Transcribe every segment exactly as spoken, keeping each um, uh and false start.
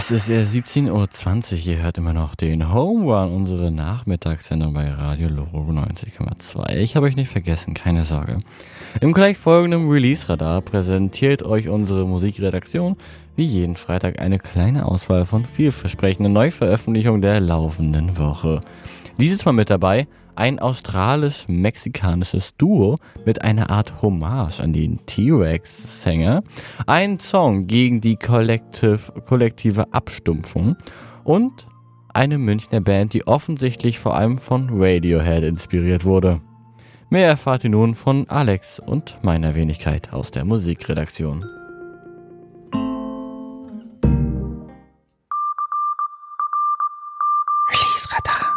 Es ist erst siebzehn Uhr zwanzig, ihr hört immer noch den Home Run, unsere Nachmittagssendung bei Radio Loro neunzig Komma zwei. Ich habe euch nicht vergessen, keine Sorge. Im gleich folgenden Release-Radar präsentiert euch unsere Musikredaktion wie jeden Freitag eine kleine Auswahl von vielversprechenden Neuveröffentlichungen der laufenden Woche. Dieses Mal mit dabei ein australisch-mexikanisches Duo mit einer Art Hommage an den T-Rex-Sänger, ein Song gegen die kollektiv, kollektive Abstumpfung und eine Münchner Band, die offensichtlich vor allem von Radiohead inspiriert wurde. Mehr erfahrt ihr nun von Alex und meiner Wenigkeit aus der Musikredaktion. Release-Radar.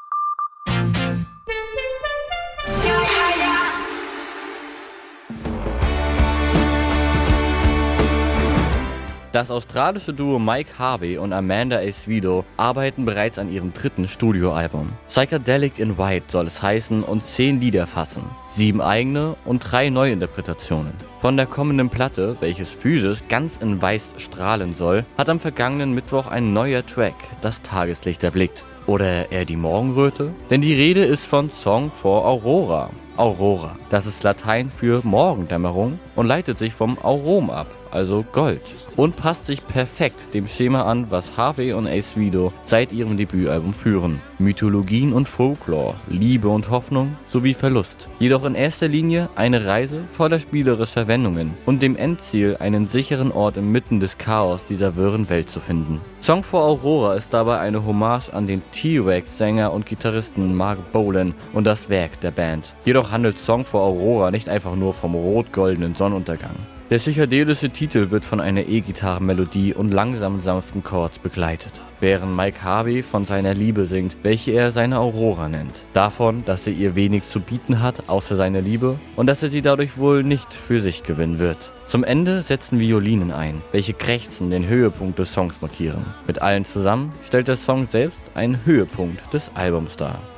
Das australische Duo Mike Harvey und Amanda Acevedo arbeiten bereits an ihrem dritten Studioalbum. Psychedelic in White soll es heißen und zehn Lieder fassen. Sieben eigene und drei Neuinterpretationen. Von der kommenden Platte, welches physisch ganz in weiß strahlen soll, hat am vergangenen Mittwoch ein neuer Track das Tageslicht erblickt. Oder eher die Morgenröte? Denn die Rede ist von Song for Aurora. Aurora, das ist Latein für Morgendämmerung und leitet sich vom Aurum ab, also Gold, und passt sich perfekt dem Schema an, was Harvey und Acevedo seit ihrem Debütalbum führen. Mythologien und Folklore, Liebe und Hoffnung sowie Verlust. Jedoch in erster Linie eine Reise voller spielerischer Wendungen und dem Endziel, einen sicheren Ort inmitten des Chaos dieser wirren Welt zu finden. Song for Aurora ist dabei eine Hommage an den T-Rex-Sänger und Gitarristen Mark Bolan und das Werk der Band. Jedoch handelt Song for Aurora nicht einfach nur vom rot-goldenen Sonnenuntergang. Der psychedelische Titel wird von einer E-Gitarrenmelodie und langsamen sanften Chords begleitet, während Mike Harvey von seiner Liebe singt, welche er seine Aurora nennt. Davon, dass er ihr wenig zu bieten hat, außer seiner Liebe, und dass er sie dadurch wohl nicht für sich gewinnen wird. Zum Ende setzen Violinen ein, welche krächzen den Höhepunkt des Songs markieren. Mit allen zusammen stellt der Song selbst einen Höhepunkt des Albums dar.